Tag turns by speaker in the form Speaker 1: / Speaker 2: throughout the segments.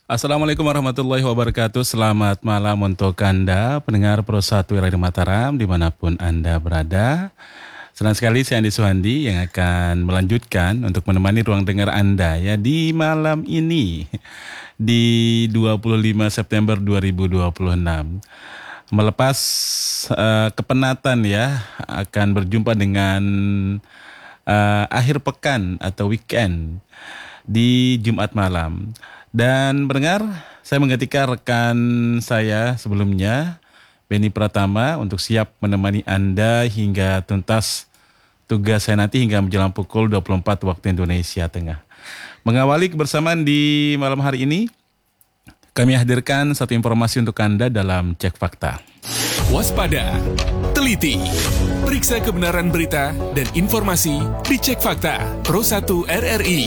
Speaker 1: Assalamualaikum warahmatullahi wabarakatuh. Selamat malam untuk Anda, pendengar Pro 1 Radio Mataram, dimanapun Anda berada. Senang sekali saya Andi Suhandi yang akan melanjutkan untuk menemani ruang dengar Anda ya di malam ini, di 25 September 2026. Melepas kepenatan ya, akan berjumpa dengan akhir pekan atau weekend di Jumat malam. Dan pendengar, saya menggantikan rekan saya sebelumnya, Beni Pratama, untuk siap menemani Anda hingga tuntas tugas saya nanti hingga menjelang pukul 24 waktu Indonesia Tengah. Mengawali kebersamaan di malam hari ini, kami hadirkan satu informasi untuk Anda dalam Cek Fakta.
Speaker 2: Waspada, teliti, periksa kebenaran berita dan informasi di Cek Fakta Pro 1 RRI.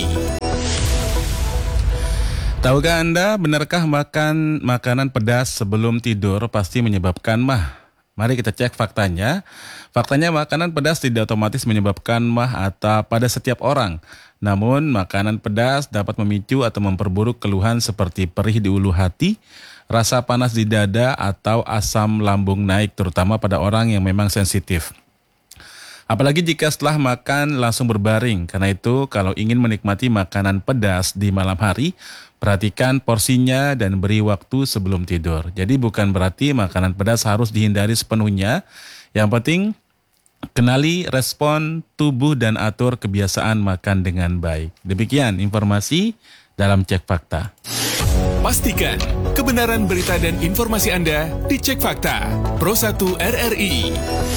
Speaker 1: Tahukah Anda, benarkah makan makanan pedas sebelum tidur pasti menyebabkan mah? Mari kita cek faktanya. Faktanya makanan pedas tidak otomatis menyebabkan mah atau pada setiap orang. Namun makanan pedas dapat memicu atau memperburuk keluhan seperti perih di ulu hati, rasa panas di dada atau asam lambung naik terutama pada orang yang memang sensitif. Apalagi jika setelah makan langsung berbaring. Karena itu kalau ingin menikmati makanan pedas di malam hari, perhatikan porsinya dan beri waktu sebelum tidur. Jadi bukan berarti makanan pedas harus dihindari sepenuhnya. Yang penting kenali respon tubuh dan atur kebiasaan makan dengan baik. Demikian informasi dalam Cek Fakta.
Speaker 2: Pastikan kebenaran berita dan informasi Anda di Cek Fakta Pro 1 RRI.